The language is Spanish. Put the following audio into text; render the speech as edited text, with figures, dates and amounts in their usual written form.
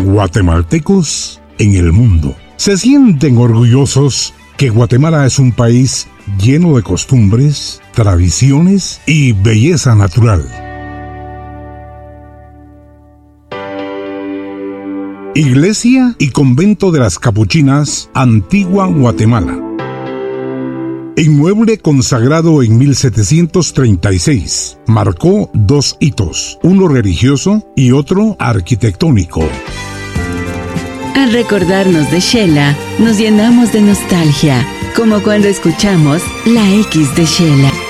Guatemaltecos en el mundo se sienten orgullosos que Guatemala es un país lleno de costumbres, tradiciones y belleza natural. Iglesia y Convento de las Capuchinas, Antigua Guatemala. Inmueble consagrado en 1736, marcó dos hitos, uno religioso y otro arquitectónico. Al recordarnos de Xela, nos llenamos de nostalgia, como cuando escuchamos La X de Xela.